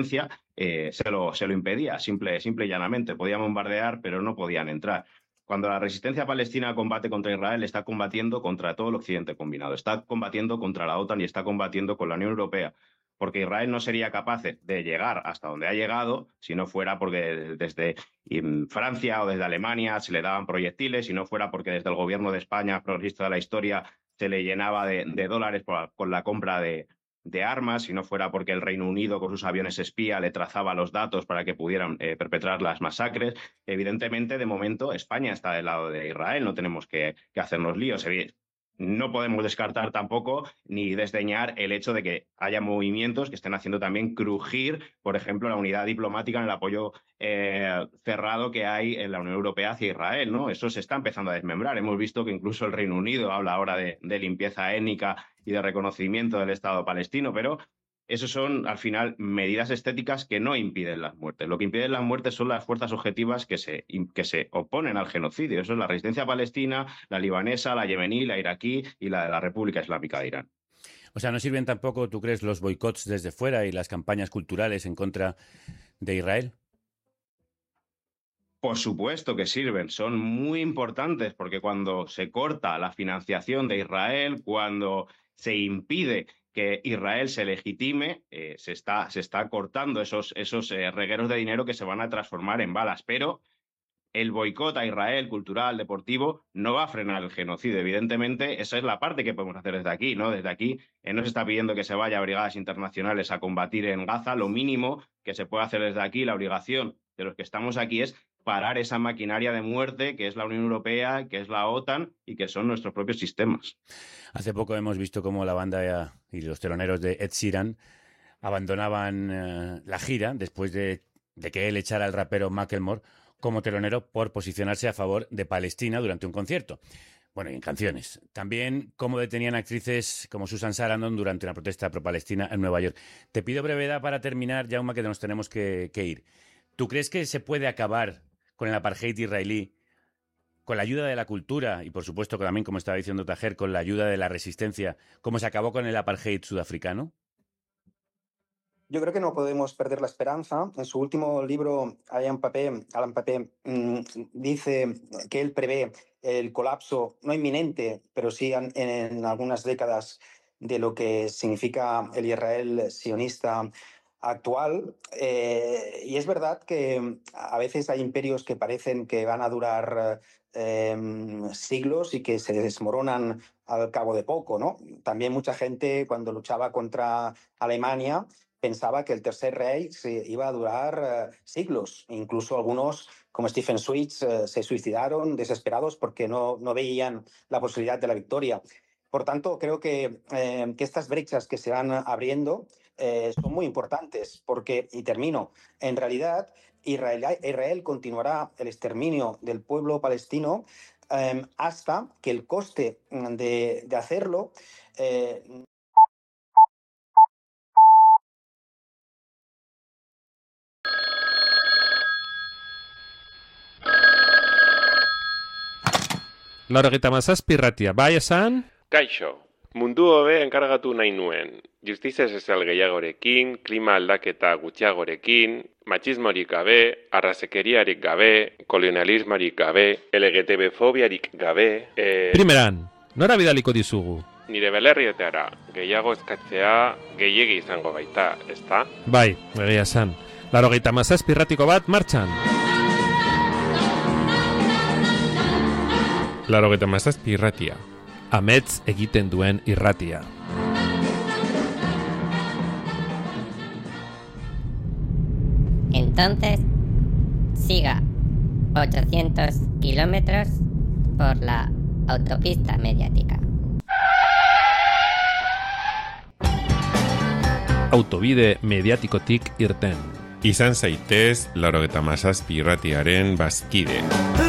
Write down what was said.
se lo impedía, simple y llanamente. Podían bombardear, pero no podían entrar. Cuando la resistencia palestina combate contra Israel, está combatiendo contra todo el occidente combinado, está combatiendo contra la OTAN y está combatiendo con la Unión Europea, porque Israel no sería capaz de llegar hasta donde ha llegado si no fuera porque desde Francia o desde Alemania se le daban proyectiles, si no fuera porque desde el gobierno de España, progresista de la historia, se le llenaba de dólares con la compra de armas, si no fuera porque el Reino Unido con sus aviones espía le trazaba los datos para que pudieran perpetrar las masacres. Evidentemente, de momento, España está del lado de Israel, no tenemos que hacernos líos. No podemos descartar tampoco ni desdeñar el hecho de que haya movimientos que estén haciendo también crujir, por ejemplo, la unidad diplomática en el apoyo cerrado que hay en la Unión Europea hacia Israel, ¿no? Eso se está empezando a desmembrar. Hemos visto que incluso el Reino Unido habla ahora de limpieza étnica y de reconocimiento del Estado palestino, pero eso son, al final, medidas estéticas que no impiden las muertes. Lo que impiden las muertes son las fuerzas objetivas que se oponen al genocidio. Eso es la resistencia palestina, la libanesa, la yemení, la iraquí y la de la República Islámica de Irán. O sea, ¿no sirven tampoco, tú crees, los boicots desde fuera y las campañas culturales en contra de Israel? Por supuesto que sirven, son muy importantes porque cuando se corta la financiación de Israel, cuando se impide que Israel se legitime, se está cortando esos regueros de dinero que se van a transformar en balas. Pero el boicot a Israel, cultural, deportivo, no va a frenar el genocidio. Evidentemente, esa es la parte que podemos hacer desde aquí, ¿no? Desde aquí no se está pidiendo que se vaya a brigadas internacionales a combatir en Gaza. Lo mínimo que se puede hacer desde aquí, la obligación de los que estamos aquí es parar esa maquinaria de muerte que es la Unión Europea, que es la OTAN y que son nuestros propios sistemas. Hace poco hemos visto cómo la banda y los teloneros de Ed Sheeran abandonaban la gira después de que él echara al rapero Macklemore como telonero por posicionarse a favor de Palestina durante un concierto. Bueno, y en canciones. También cómo detenían actrices como Susan Sarandon durante una protesta pro-palestina en Nueva York. Te pido brevedad para terminar, Jaume, que nos tenemos que ir. ¿Tú crees que se puede acabar con el apartheid israelí con la ayuda de la cultura y, por supuesto, también, como estaba diciendo Taher, con la ayuda de la resistencia, como se acabó con el apartheid sudafricano? Yo creo que no podemos perder la esperanza. En su último libro, Alan Pape dice que él prevé el colapso, no inminente, pero sí en algunas décadas, de lo que significa el Israel sionista actual. Y es verdad que a veces hay imperios que parecen que van a durar siglos y que se desmoronan al cabo de poco, ¿no? También mucha gente, cuando luchaba contra Alemania, pensaba que el Tercer Reich iba a durar siglos. Incluso algunos, como Stephen Switch, se suicidaron desesperados porque no veían la posibilidad de la victoria. Por tanto, creo que estas brechas que se van abriendo son muy importantes porque, y termino, en realidad Israel continuará el exterminio del pueblo palestino hasta que el coste de hacerlo Laurogeita hamazazpi irratia, bai esan? Kaixo, mundu hobe enkargatu nahi nuen. Justizia sozial gehiagorekin, klima aldaketa gutxiagorekin, matxismorik gabe, arrazekeriarik gabe, kolonialismorik gabe, LGTB-fobiarik gabe... Primeran, nora bidaliko dizugu? Nire belerrietara, gehiago eskatzea gehiegi izango baita, ezta? Bai, egia esan. Laurogeita hamazazpi irratiko bat martxan. Laurogeita hamazazpi irratia. Amets egiten duen irratia. Entonces, siga 800 kilómetros por la autopista mediática. Autobide mediatikotik irten. Izan zaitez, Laurogeita hamazazpi irratiaren bazkide.